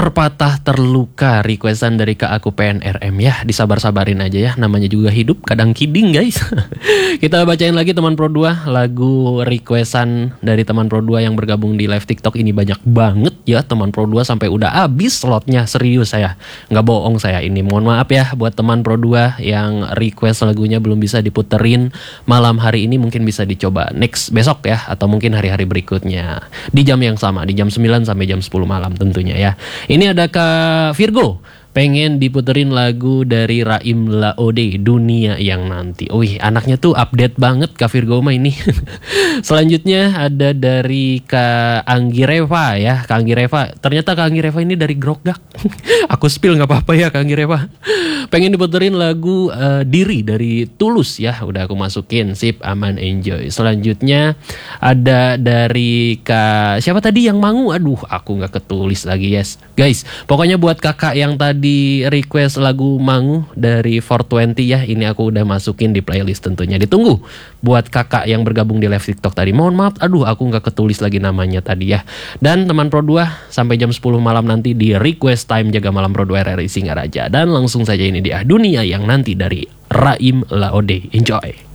Terpatah terluka, requestan dari Kak Aku PNRM ya. Disabar-sabarin aja ya, namanya juga hidup kadang kidding guys. Kita bacain lagi teman Pro 2, lagu requestan dari teman Pro 2 yang bergabung di live TikTok ini banyak banget ya teman Pro 2 sampai udah habis slotnya, serius saya. Nggak bohong saya ini. Mohon maaf ya buat teman Pro 2 yang request lagunya belum bisa diputerin malam hari ini, mungkin bisa dicoba next besok ya, atau mungkin hari-hari berikutnya di jam yang sama, di jam 9 sampai jam 10 malam tentunya ya. Ini ada Kak Virgo, pengen diputerin lagu dari Raim Laode, Dunia Yang Nanti. Wih, anaknya tuh update banget Kak Virgo mah ini. Selanjutnya ada dari Kak Anggi Reva ya. Kak Anggi Reva, ternyata Kak Anggi Reva ini dari Grogak. Aku spill gak apa-apa ya Kak Anggi Reva. Pengen diputerin lagu Diri dari Tulus ya. Udah aku masukin, sip, aman, enjoy. Selanjutnya ada dari Kak siapa tadi yang Mangu. Aduh, aku gak ketulis lagi yes. Guys, pokoknya buat kakak yang tadi request lagu Mangu dari 420 ya, ini aku udah masukin di playlist tentunya. Ditunggu buat kakak yang bergabung di live TikTok tadi. Mohon maaf, aduh aku gak ketulis lagi namanya tadi ya. Dan teman Pro 2 sampai jam 10 malam nanti di request time Jaga Malam Pro 2 RRI Singaraja. Dan langsung saja ini dia Dunia Yang Nanti dari Raim Laode. Enjoy.